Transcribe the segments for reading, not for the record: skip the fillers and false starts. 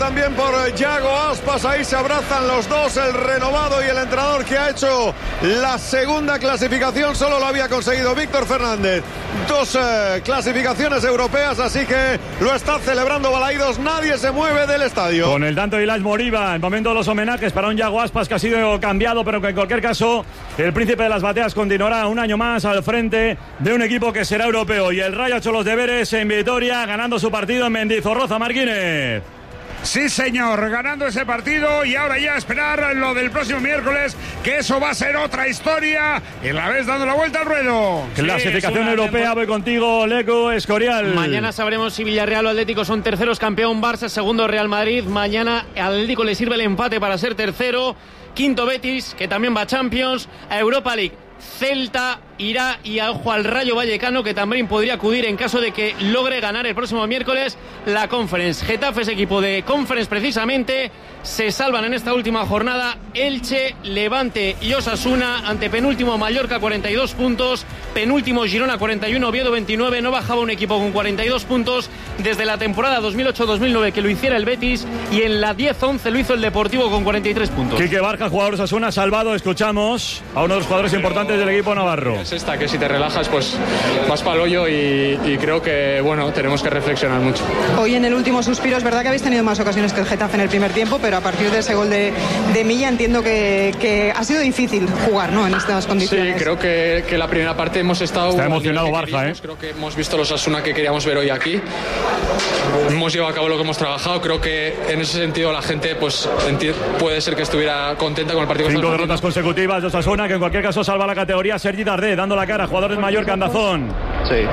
también por Yago Aspas. Ahí se abrazan los dos, el renovado y el entrenador que ha hecho la segunda clasificación. Solo lo había conseguido Víctor Fernández. 2 clasificaciones europeas, así que lo está celebrando Balaidos. Nadie se mueve del estadio. Con el tanto de Ilaix Moriba, el momento de los homenajes para un Yago Aspas que ha sido cambiado, pero que en cualquier caso el príncipe de las bateas continuará un año más al frente de un equipo que será europeo. Y el Rayo ha hecho los deberes en Vitoria, ganando su partido en Mendizorroza. Marquínez. Sí, señor, ganando ese partido y ahora ya esperar lo del próximo miércoles, que eso va a ser otra historia y a la vez dando la vuelta al ruedo. Clasificación europea, voy contigo, Leco Escorial. Mañana sabremos si Villarreal o Atlético son terceros, campeón Barça, segundo Real Madrid. Mañana al Atlético le sirve el empate para ser tercero, quinto Betis, que también va a Champions, a Europa League. Celta irá y ojo al Rayo Vallecano, que también podría acudir en caso de que logre ganar el próximo miércoles la Conference. Getafe es equipo de Conference precisamente. Se salvan en esta última jornada Elche, Levante y Osasuna. Ante penúltimo Mallorca 42 puntos, penúltimo Girona 41, Oviedo 29. No bajaba un equipo con 42 puntos desde la temporada 2008-2009 que lo hiciera el Betis, y en la 10-11 lo hizo el Deportivo con 43 puntos. Quique Barca, jugador de Osasuna, salvado. Escuchamos a uno de los jugadores importantes del equipo navarro. Es esta, que si te relajas pues vas para el hoyo y creo que bueno, tenemos que reflexionar mucho. Hoy en el último suspiro es verdad que habéis tenido más ocasiones que el Getafe en el primer tiempo, pero a partir de ese gol de Milla entiendo que ha sido difícil jugar, ¿no?, en estas condiciones. Sí, creo que la primera parte hemos estado... Está emocionado Barca, Creo que hemos visto los Osasuna que queríamos ver hoy aquí. Hemos llevado a cabo lo que hemos trabajado. Creo que en ese sentido la gente pues puede ser que estuviera contenta con el partido. 5 derrotas consecutivas de Osasuna, que en cualquier caso salva la categoría. Sergi Darder dando la cara, jugadores Mallorca, Andazón. Sí,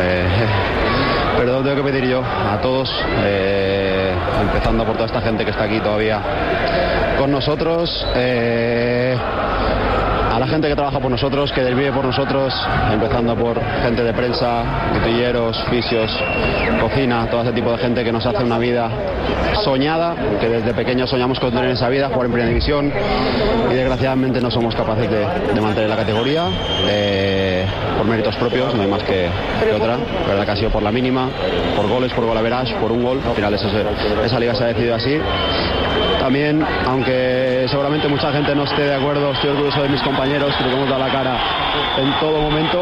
perdón tengo que pedir yo a todos, empezando por toda esta gente que está aquí todavía con nosotros, a la gente que trabaja por nosotros, que vive por nosotros, empezando por gente de prensa, guitilleros, fisios, cocina, todo ese tipo de gente que nos hace una vida soñada, que desde pequeños soñamos con tener esa vida, jugar en primera división, y desgraciadamente no somos capaces de mantener la categoría, por méritos propios, no hay más que otra. La verdad que ha sido por la mínima, por goles, por golaveraje, por un gol. Al final esa liga se ha decidido así. También, aunque seguramente mucha gente no esté de acuerdo, estoy orgulloso de mis compañeros, creo que hemos dado la cara en todo momento.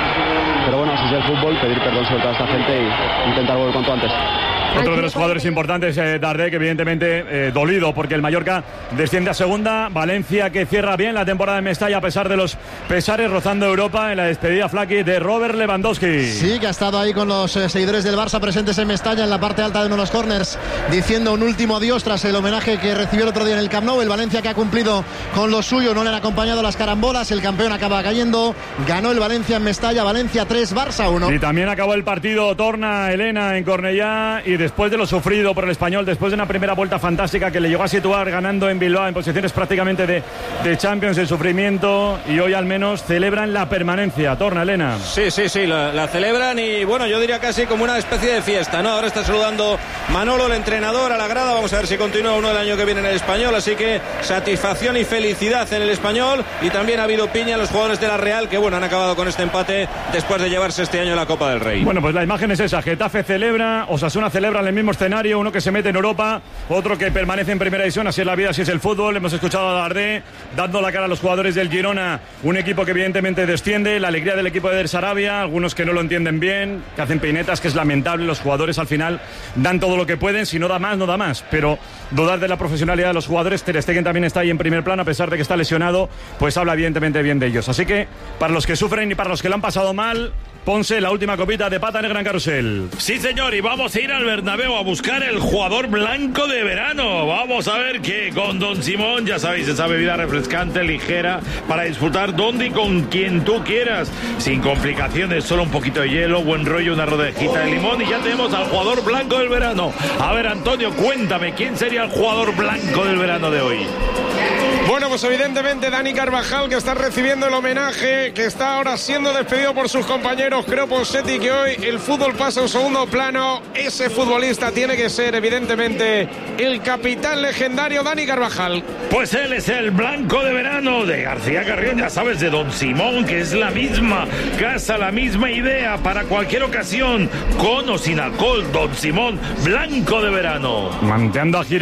Pero bueno, así es el fútbol, pedir perdón sobre toda esta gente y intentar volver cuanto antes. Otro de los jugadores importantes, Darder, que evidentemente dolido porque el Mallorca desciende a segunda. Valencia, que cierra bien la temporada en Mestalla a pesar de los pesares, rozando Europa en la despedida Flaky de Robert Lewandowski. Sí, que ha estado ahí con los seguidores del Barça presentes en Mestalla, en la parte alta de uno de los corners, diciendo un último adiós tras el homenaje que recibió el otro día en el Camp Nou. El Valencia, que ha cumplido con lo suyo, no le han acompañado las carambolas. El campeón acaba cayendo. Ganó el Valencia en Mestalla. Valencia 3, Barça 1. Y también acabó el partido Torna Elena en Cornellá, y después de lo sufrido por el Español, después de una primera vuelta fantástica que le llegó a situar ganando en Bilbao en posiciones prácticamente de Champions, el sufrimiento, y hoy al menos celebran la permanencia. Torna Elena. Sí, la celebran, y bueno, yo diría casi como una especie de fiesta, ¿no? Ahora está saludando Manolo, el entrenador, a la grada. Vamos a ver si continúa uno del año que viene en el Español, así que satisfacción y felicidad en el Español, y también ha habido piña a los jugadores de la Real, que bueno, han acabado con este empate después de llevarse este año la Copa del Rey. Bueno, pues la imagen es esa: Getafe celebra, Osasuna celebra en el mismo escenario, uno que se mete en Europa, otro que permanece en primera división. Así es la vida, así es el fútbol. Hemos escuchado a Darder dando la cara a los jugadores del Girona, un equipo que evidentemente desciende, la alegría del equipo de Sarabia, algunos que no lo entienden bien, que hacen peinetas, que es lamentable. Los jugadores al final dan todo lo que pueden, si no da más, no da más, pero dudar de la profesionalidad de los jugadores. Ter Stegen también está ahí en primer plano, a pesar de que está lesionado, pues habla evidentemente bien de ellos. Así que para los que sufren y para los que lo han pasado mal, Ponce, la última copita de pata negra en Carrusel. Sí, señor, y vamos a ir al Bernabéu a buscar el jugador blanco de verano. Vamos a ver que con Don Simón, ya sabéis, esa bebida refrescante, ligera, para disfrutar donde y con quien tú quieras, sin complicaciones, solo un poquito de hielo, buen rollo, una rodejita de limón, y ya tenemos al jugador blanco del verano. A ver, Antonio, cuéntame, ¿quién sería el jugador blanco del verano de hoy? Bueno, pues evidentemente Dani Carvajal, que está recibiendo el homenaje, que está ahora siendo despedido por sus compañeros. Creo, Ponseti, que hoy el fútbol pasa a un segundo plano. Ese futbolista tiene que ser evidentemente el capitán legendario Dani Carvajal. Pues él es el blanco de verano de García Carrión, ya sabes, de Don Simón, que es la misma casa, la misma idea para cualquier ocasión, con o sin alcohol. Don Simón, blanco de verano. Manteando a girar